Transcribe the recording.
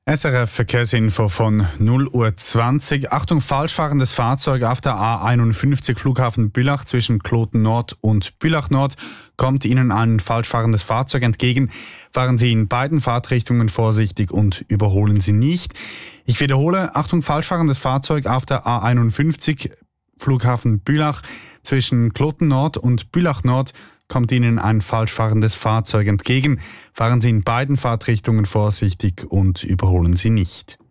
SRF Verkehrsinfo von 0:20 Uhr. Achtung, falschfahrendes Fahrzeug auf der A51 Flughafen Bülach zwischen Kloten Nord und Bülach Nord. Kommt Ihnen ein falschfahrendes Fahrzeug entgegen, fahren Sie in beiden Fahrtrichtungen vorsichtig und überholen Sie nicht. Ich wiederhole, Achtung, falschfahrendes Fahrzeug auf der A51 Flughafen Bülach zwischen Kloten Nord und Bülach Nord. Kommt Ihnen ein falschfahrendes Fahrzeug entgegen, fahren Sie in beiden Fahrtrichtungen vorsichtig und überholen Sie nicht.